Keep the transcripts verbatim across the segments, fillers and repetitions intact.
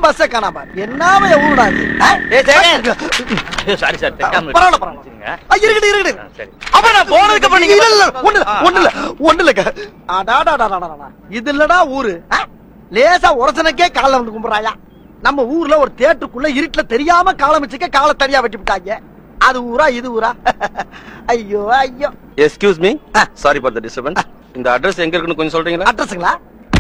bus காணாம என்னாம ஊருடா sorry sir பரவாயில்ல பரவாயில்ல இருக்கட்டும் இருக்கட்டும் சரி அப்புறம் நான் போனதுக்கு அப்புறம் நீங்க இல்ல இல்ல ஒண்ணு ஒண்ணு இல்ல ஒண்ணு இல்ல அடாடாடாடாடா இது இல்லடா ஊரு லேசா உரசனக்கே காலை வந்து கும்பிடுறாயா நம்ம ஊர்ல ஒரு தேட்டருக்குள்ள இருட்டுல தெரியாம காலம் வச்சுக்க காலை தனியா வெட்டி விட்டாங்க அது ஊரா இது ஊரா ஐயோ ஐயோ excuse me sorry for the disturbance இந்த அட்ரஸ் எங்க இருக்குன்னு கொஞ்சம் சொல்றீங்களா அட்ரஸ்ங்களா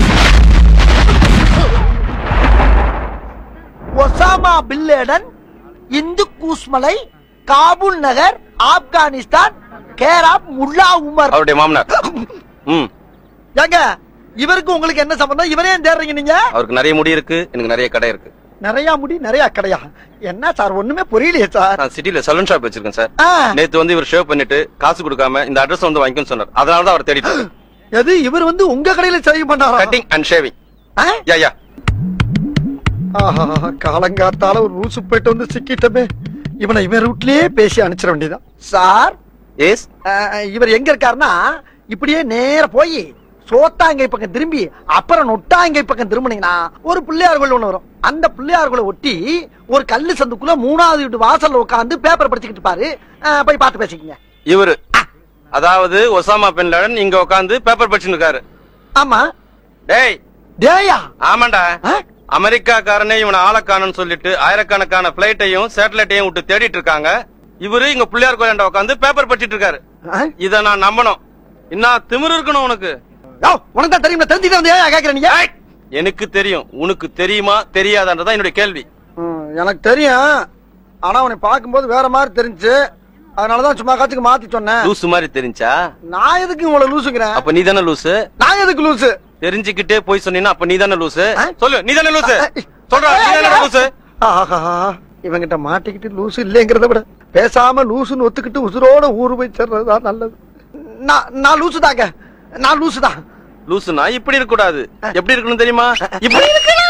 Osama bin Laden Hindu கூஸ்மலை Kabul நகர் ஆப்கானிஸ்தான் கேராப் முல்லா உமர் அவருடைய மாமனார் ம் ஏங்க இவருக்கு உங்களுக்கு என்ன சம்பந்தம் இவரே தேடுறீங்க நீங்க அவருக்கு நிறைய முடி இருக்கு எனக்கு நிறைய கடை இருக்கு நிறைய முடி நிறைய கடையா என்ன சார் ஒண்ணுமே புரியலையே சார் நான் சிட்டில சலூன் ஷாப் வச்சிருக்கேன் சார் நேத்து வந்து இவர் ஷேவ் பண்ணிட்டு காசு கொடுக்காம இந்த அட்ரஸ் வந்து வாங்கிக்கணும்னு சொன்னார் அதனால தான் அவர் தேடிட்டு எது இவர் வந்து உங்க கடையில சேவ் பண்ணாரா கட்டிங் அண்ட் ஷேவிங் யா யா ஆஹா காலங்காத்தால ஒரு ரூசு போயிட்டு வந்து சிக்கிட்டமே இவனை இவன் ரூட்லயே பேசி அனுப்பிச்சிட வேண்டியதான் சார் எஸ் இவர் எங்க இருக்காருன்னா இப்படியே நேர போய் சோத்தாங்கை பக்கம் திரும்பி அப்புறம் நொட்டாங்கை பக்கம் திரும்பினீங்கன்னா ஒரு பிள்ளையார் கோயில் ஒண்ணு வரும் அந்த பிள்ளையார் கோயிலை ஒட்டி ஒரு கல்லு சந்துக்குள்ள மூணாவது வீட்டு வாசல்ல உட்காந்து பேப்பர் படிச்சுக்கிட்டு பாரு போய் பார்த்து பேசிக்கங்க இவரு அதாவது ஒசாமா பின் லேடன் இங்க உட்காந்து பேப்பர் படிச்சுட்டு இருக்காரு ஆமா டேய் டேயா ஆமாண்டா அமெரிக்காக்காரனே இவனை ஆளக்கானு சொல்லிட்டு ஆயிரக்கணக்கான பிளைட்டையும் சேட்டலைட்டையும் விட்டு தேடிட்டு இருக்காங்க இவரு இங்க பிள்ளையார் கோயிலாண்ட உட்காந்து பேப்பர் படிச்சிட்டு இருக்காரு இத நான் நம்பணும் இன்னும் திமிரு இருக்கணும் உனக்கு உனக்கு தான் தெரியுமா தெரிஞ்சுட்டு வந்து ஏன் கேக்குற நீங்க எனக்கு தெரியும் உனக்கு தெரியுமா தெரியாதான்றதான் என்னுடைய கேள்வி எனக்கு தெரியும் ஆனா உன்னை பார்க்கும்போது வேற மாதிரி தெரிஞ்சு அதனாலதான் சும்மா காச்சுக்கு மாத்தி சொன்னேன் லூசு மாதிரி தெரிஞ்சா நான் எதுக்கு உங்களை லூசுங்கிறேன் அப்ப நீ தானே லூசு நான் எதுக்கு லூசு தெரிஞ்சுக்கிட்டே போய் சொன்னீங்கன்னா அப்ப நீ தானே லூசு சொல்லு நீ தானே லூசு சொல்றா நீ தானே லூசு இவங்கிட்ட மாட்டிக்கிட்டு லூசு இல்லைங்கிறத விட பேசாம லூசுன்னு ஒத்துக்கிட்டு உசுரோட ஊரு போய் சேர்றதுதான் நல்லது நான் லூசு தாங்க நான் லூசு தான் லூசுனா இப்படி இருக்க கூடாது எப்படி இருக்கணும் தெரியுமா இப்படி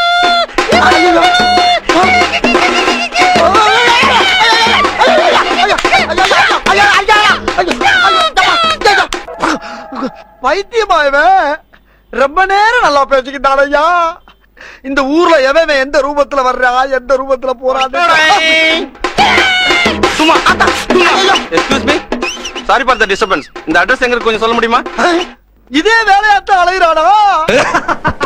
பைத்தியமாயவே ரொம்ப நேரம் நல்லா பேசிக்கிட்டான் ஐயா இந்த ஊர்ல எவன் எந்த ரூபத்துல வர்றா எந்த ரூபத்துல போறான் சாரி ஃபார் தி டிஸ்டர்பன்ஸ் இந்த அட்ரஸ் எங்க கொஞ்சம் சொல்ல முடியுமா இதே வேலையாத்தான் அலையிறானா